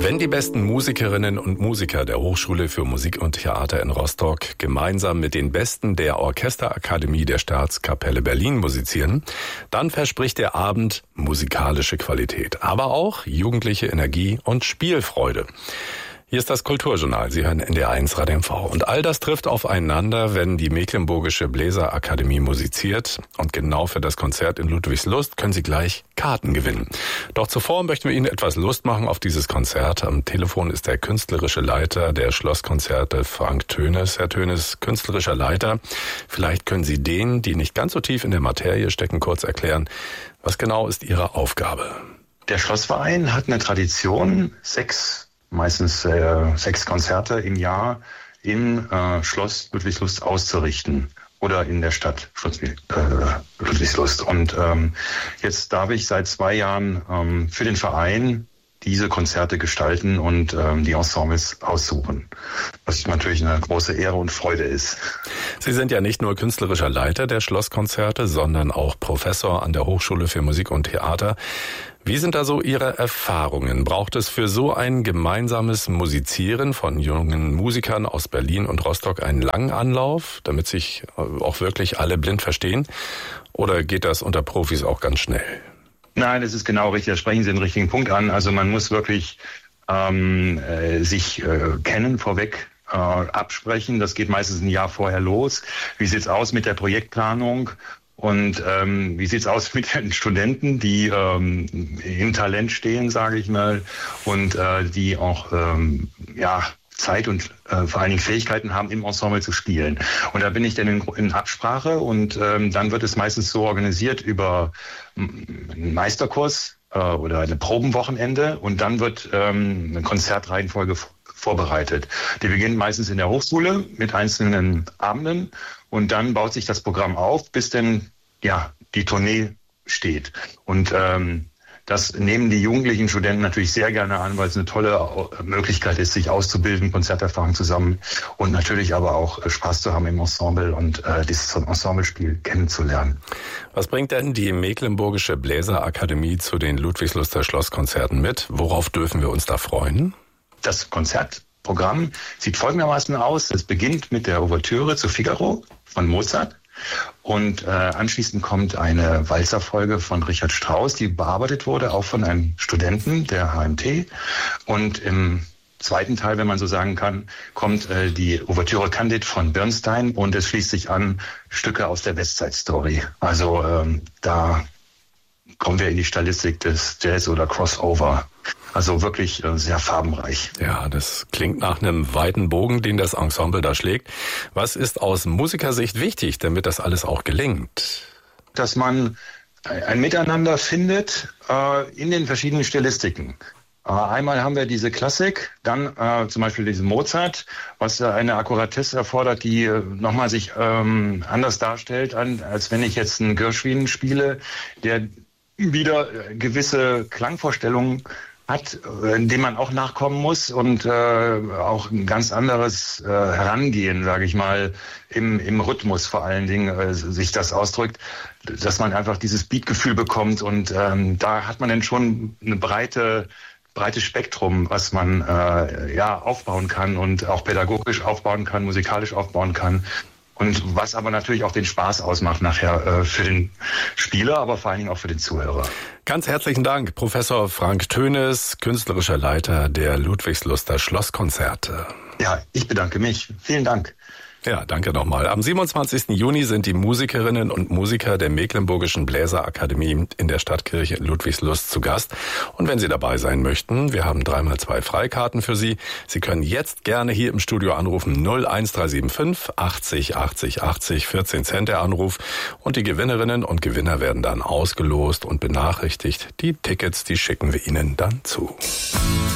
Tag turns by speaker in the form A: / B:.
A: Wenn die besten Musikerinnen und Musiker der Hochschule für Musik und Theater in Rostock gemeinsam mit den Besten der Orchesterakademie der Staatskapelle Berlin musizieren, dann verspricht der Abend musikalische Qualität, aber auch jugendliche Energie und Spielfreude. Hier ist das Kulturjournal. Sie hören NDR1 Radio MV. Und all das trifft aufeinander, wenn die Mecklenburgische Bläserakademie musiziert. Und genau für das Konzert in Ludwigslust können Sie gleich Karten gewinnen. Doch zuvor möchten wir Ihnen etwas Lust machen auf dieses Konzert. Am Telefon ist der künstlerische Leiter der Schlosskonzerte, Frank Tönes. Herr Tönes, künstlerischer Leiter. Vielleicht können Sie denen, die nicht ganz so tief in der Materie stecken, kurz erklären, was genau ist Ihre Aufgabe?
B: Der Schlossverein hat eine Tradition, meistens 6 Konzerte im Jahr im Schloss Ludwigslust auszurichten oder in der Stadt Ludwigslust. Und jetzt darf ich seit 2 Jahren für den Verein diese Konzerte gestalten und die Ensembles aussuchen, was natürlich eine große Ehre und Freude ist.
A: Sie sind ja nicht nur künstlerischer Leiter der Schlosskonzerte, sondern auch Professor an der Hochschule für Musik und Theater. Wie sind da so Ihre Erfahrungen? Braucht es für so ein gemeinsames Musizieren von jungen Musikern aus Berlin und Rostock einen langen Anlauf, damit sich auch wirklich alle blind verstehen? Oder geht das unter Profis auch ganz schnell?
B: Nein, das ist genau richtig. Da sprechen Sie den richtigen Punkt an. Also man muss wirklich sich kennen vorweg. Absprechen. Das geht meistens ein Jahr vorher los. Wie sieht's aus mit der Projektplanung? Und wie sieht's aus mit den Studenten, die im Talent stehen, sage ich mal, und die auch Zeit und vor allen Dingen Fähigkeiten haben, im Ensemble zu spielen. Und da bin ich dann in Absprache und dann wird es meistens so organisiert über einen Meisterkurs oder eine Probenwochenende und dann wird eine Konzertreihenfolge vorbereitet. Die beginnt meistens in der Hochschule mit einzelnen Abenden und dann baut sich das Programm auf, bis denn die Tournee steht. Und das nehmen die jugendlichen Studenten natürlich sehr gerne an, weil es eine tolle Möglichkeit ist, sich auszubilden, Konzerterfahrung zu sammeln und natürlich aber auch Spaß zu haben im Ensemble und dieses Ensemblespiel kennenzulernen.
A: Was bringt denn die Mecklenburgische Bläserakademie zu den Ludwigsluster Schlosskonzerten mit? Worauf dürfen wir uns da freuen?
B: Das Konzertprogramm sieht folgendermaßen aus. Es beginnt mit der Ouvertüre zu Figaro von Mozart und anschließend kommt eine Walzerfolge von Richard Strauss, die bearbeitet wurde, auch von einem Studenten der HMT. Und im zweiten Teil, wenn man so sagen kann, kommt die Ouvertüre Candid von Bernstein und es schließt sich an Stücke aus der West Side Story. Also da kommen wir in die Stylistik des Jazz oder Crossover. Also wirklich sehr farbenreich.
A: Ja, das klingt nach einem weiten Bogen, den das Ensemble da schlägt. Was ist aus Musikersicht wichtig, damit das alles auch gelingt?
B: Dass man ein Miteinander findet in den verschiedenen Stilistiken. Einmal haben wir diese Klassik, dann zum Beispiel diesen Mozart, was eine Akkuratesse erfordert, die nochmal sich anders darstellt, als wenn ich jetzt einen Gershwin spiele, der wieder gewisse Klangvorstellungen hat, dem man auch nachkommen muss und auch ein ganz anderes Herangehen, sage ich mal, im Rhythmus vor allen Dingen sich das ausdrückt, dass man einfach dieses Beatgefühl bekommt und da hat man dann schon eine breites Spektrum, was man aufbauen kann und auch pädagogisch aufbauen kann, musikalisch aufbauen kann. Und was aber natürlich auch den Spaß ausmacht nachher für den Spieler, aber vor allen Dingen auch für den Zuhörer.
A: Ganz herzlichen Dank, Professor Frank Tönes, künstlerischer Leiter der Ludwigsluster Schlosskonzerte.
B: Ja, ich bedanke mich. Vielen Dank.
A: Ja, danke nochmal. Am 27. Juni sind die Musikerinnen und Musiker der Mecklenburgischen Bläserakademie in der Stadtkirche in Ludwigslust zu Gast. Und wenn Sie dabei sein möchten, wir haben 3x2 Freikarten für Sie. Sie können jetzt gerne hier im Studio anrufen 01375 80 80 80, 14 Cent der Anruf. Und die Gewinnerinnen und Gewinner werden dann ausgelost und benachrichtigt. Die Tickets, die schicken wir Ihnen dann zu.